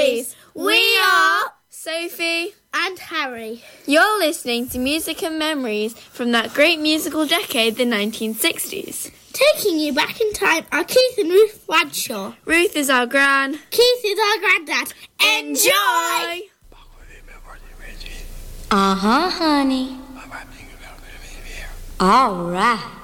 boys. We are Sophie and Harry. You're listening to Music and Memories from that great musical decade, the 1960s. Taking you back in time are Keith and Ruth Bradshaw. Ruth is our gran. Keith is our granddad. Enjoy! Uh-huh, honey. All right.